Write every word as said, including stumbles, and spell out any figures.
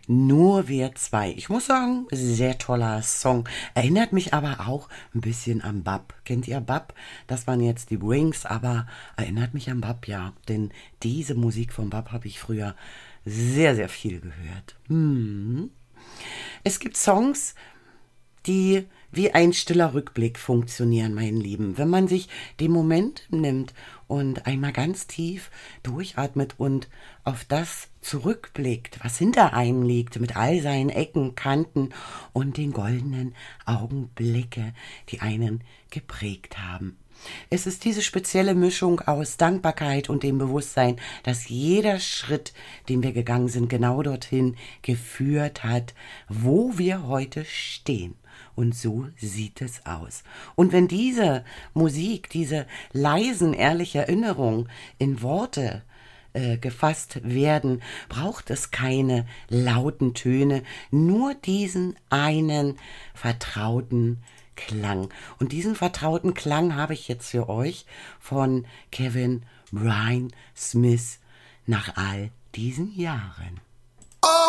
Nur wir zwei. Ich muss sagen, sehr toller Song. Erinnert mich aber auch ein bisschen an Bab. Kennt ihr Bab? Das waren jetzt die Wings, aber erinnert mich an Bab, ja. Denn diese Musik von Bab habe ich früher sehr, sehr viel gehört. Hm. Es gibt Songs, die wie ein stiller Rückblick funktionieren, mein Lieben. Wenn man sich den Moment nimmt und einmal ganz tief durchatmet und auf das zurückblickt, was hinter einem liegt, mit all seinen Ecken, Kanten und den goldenen Augenblicke, die einen geprägt haben. Es ist diese spezielle Mischung aus Dankbarkeit und dem Bewusstsein, dass jeder Schritt, den wir gegangen sind, genau dorthin geführt hat, wo wir heute stehen. Und so sieht es aus. Und wenn diese Musik, diese leisen, ehrliche Erinnerungen in Worte äh, gefasst werden, braucht es keine lauten Töne, nur diesen einen vertrauten Klang. Und diesen vertrauten Klang habe ich jetzt für euch von Kevin Brian Smith nach all diesen Jahren.